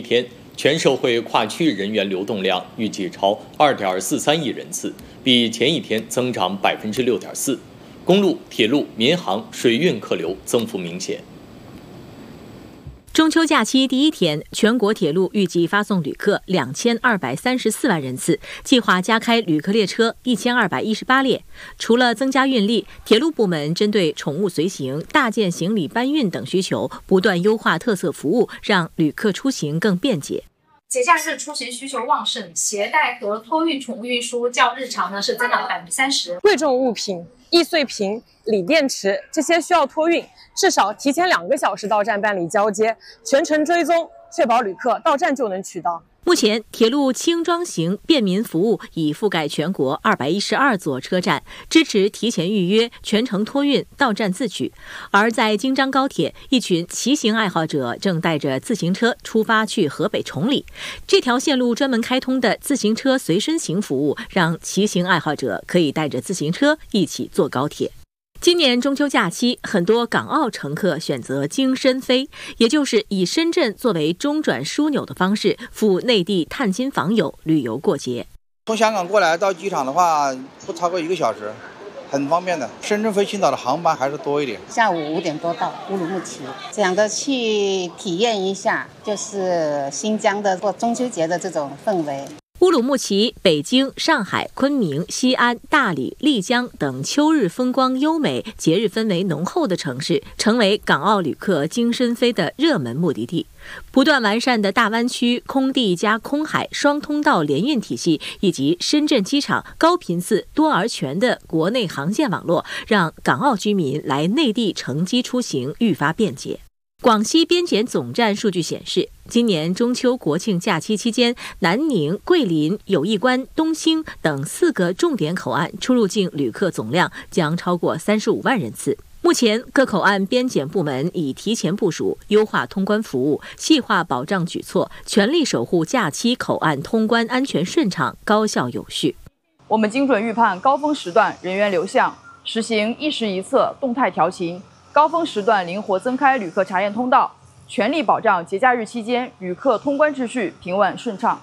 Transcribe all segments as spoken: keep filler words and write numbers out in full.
天，全社会跨区域人员流动量预计超二点四三亿人次，比前一天增长百分之六点四。公路、铁路、民航、水运客流增幅明显。 中秋假期第一天，全国铁路预计发送旅客两千二百三十四万人次，计划加开旅客列车一千二百一十八列。除了增加运力，铁路部门针对宠物随行、大件行李搬运等需求，不断优化特色服务，让旅客出行更便捷。 节假日出行需求旺盛，携带和托运宠物运输较日常呢是增长了百分之三十。 贵重物品、易碎品、锂电池这些需要托运，至少提前两个小时到站办理交接，全程追踪，确保旅客到站就能取到。 目前，铁路轻装型便民服务已覆盖全国二百一十二座车站，支持提前预约、全程托运、到站自取。而在京张高铁，一群骑行爱好者正带着自行车出发去河北崇礼。这条线路专门开通的自行车随身行服务，让骑行爱好者可以带着自行车一起坐高铁。今年中秋假期，很多港澳乘客选择京深飞，也就是以深圳作为中转枢纽的方式，赴内地探亲访友、旅游过节。 从香港过来到机场的话，不超过一个小时，很方便的。深圳飞青岛的航班还是多一点。 下午五点多到乌鲁木齐，想着去体验一下，就是新疆的过中秋节的这种氛围。 乌鲁木齐、北京、上海、昆明、西安、大理、丽江等秋日风光优美、节日氛围浓厚的城市，成为港澳旅客京深飞的热门目的地。不断完善的大湾区空地加空海双通道联运体系，以及深圳机场高频次多而全的国内航线网络，让港澳居民来内地乘机出行愈发便捷。广西边检总站数据显示，今年中秋国庆假期期间，南宁、桂林、友谊关、东兴等四个重点口岸出入境旅客总量将超过三十五万人次。目前，各口岸边检部门已提前部署优化通关服务、细化保障举措，全力守护假期口岸通关安全顺畅、高效有序。 我们精准预判高峰时段人员流向，实行一时一策动态调情。高峰时段灵活增开旅客查验通道，全力保障节假日期间旅客通关秩序平稳顺畅。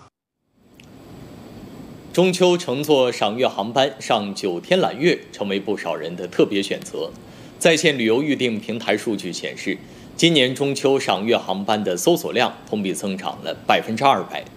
中秋乘坐赏月航班上九天揽月，成为不少人的特别选择。在线旅游预订平台数据显示，今年中秋赏月航班的搜索量同比增长了百分之二百。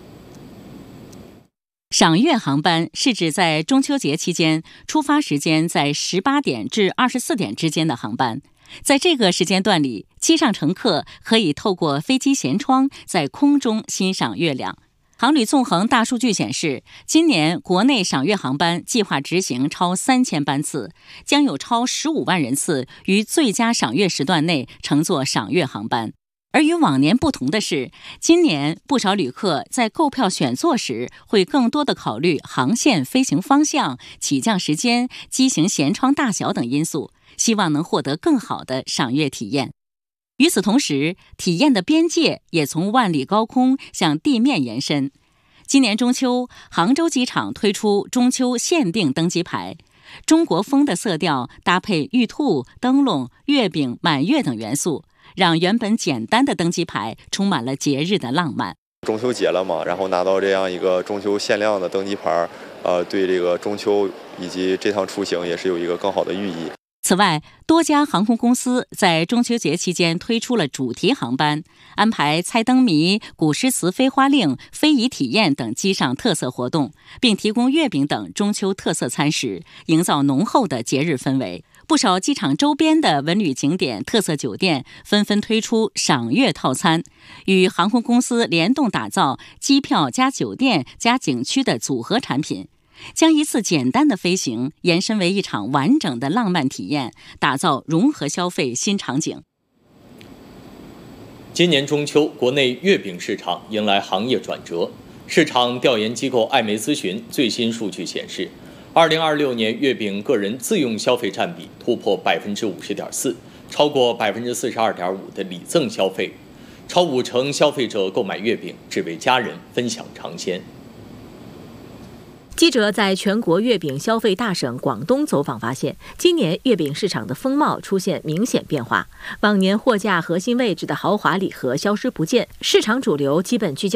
赏月航班是指在中秋节期间出发时间在十八点至二十四点之间的航班。在这个时间段里，机上乘客可以透过飞机舷窗在空中欣赏月亮。航旅纵横大数据显示，今年国内赏月航班计划执行超三千班次，将有超十五万人次于最佳赏月时段内乘坐赏月航班。而与往年不同的是，今年不少旅客在购票选座时会更多的考虑航线、飞行方向、起降时间、机型舷窗大小等因素，希望能获得更好的赏月体验。与此同时，体验的边界也从万里高空向地面延伸。今年中秋，杭州机场推出中秋限定登机牌，中国风的色调搭配玉兔、灯笼、月饼、满月等元素，让原本简单的登机牌充满了节日的浪漫。 中秋节了嘛，然后拿到这样一个中秋限量的登机牌，呃，对这个中秋以及这趟出行也是有一个更好的寓意。 此外，多家航空公司在中秋节期间推出了主题航班，安排猜灯谜、古诗词飞花令、非遗体验等机上特色活动，并提供月饼等中秋特色餐食，营造浓厚的节日氛围。不少机场周边的文旅景点、特色酒店纷纷推出赏月套餐，与航空公司联动打造机票加酒店加景区的组合产品，将一次简单的飞行延伸为一场完整的浪漫体验，打造融合消费新场景。 今年中秋，国内月饼市场迎来行业转折。市场调研机构艾媒咨询最新数据显示，二零二六年月饼个人自用消费占比突破百分之五十点四，超过百分之四十二点五的礼赠消费，超五成消费者购买月饼只为家人分享尝鲜。 记者在全国月饼消费大省广东走访发现，今年月饼市场的风貌出现明显变化。往年货架核心位置的豪华礼盒消失不见，市场主流基本聚焦